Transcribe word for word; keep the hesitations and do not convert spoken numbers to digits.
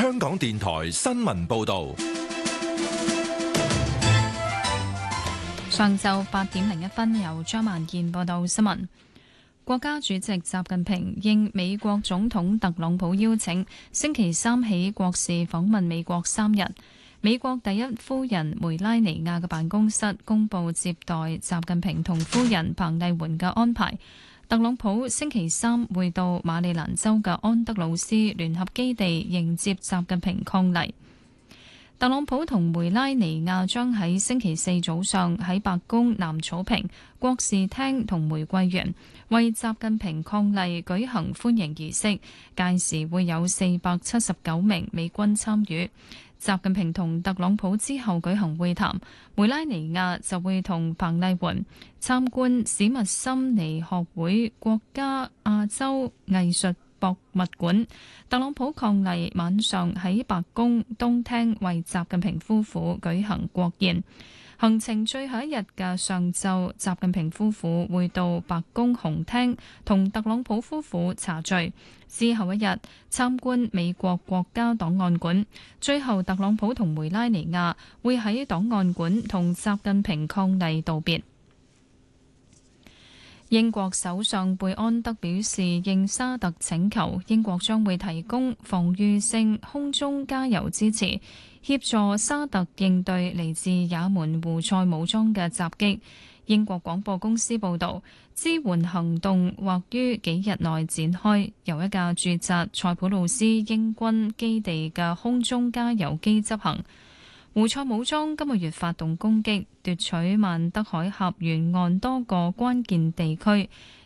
香港電台新聞報道。 上晝八點零一分，由張萬健報道新聞。國家主席習近平應美國總統特朗普邀請，星期三起國事訪問美國三日。美國第一夫人梅拉尼亞嘅辦公室公布接待習近平同夫人彭麗媛嘅安排。特朗普星期三會到馬里蘭州嘅安德魯斯聯合基地迎接習近平伉儷。特朗普同梅拉尼亞將喺星期四早上喺白宮南草坪、國事廳同玫瑰園為習近平伉儷舉行歡迎儀式，屆時會有四百七十九名美軍參與。習近平同特朗普之後舉行會談，梅拉尼亞就會同彭麗媛參觀史密森尼學會國家亞洲藝術博物館。特朗普伉儷晚上喺白宮東廳為習近平夫婦舉行國宴。行程最後一日嘅上晝，習近平夫婦會到白宮紅廳同特朗普夫婦茶敘，之後一日參觀美國國家檔案館，最後特朗普同梅拉尼亞會喺檔案館同習近平伉儷道別。英國首相貝安德表示，應沙特請求，英國將會提供防禦性空中加油支持，協助沙特應對嚟自也門胡塞武裝嘅襲擊。英國廣播公司報導，支援行動或於幾日內展開，由一架駐紮塞浦路斯英軍基地嘅空中加油機執行。胡塞武裝今個月發動攻擊，奪取曼德海峽沿岸多個關鍵地區，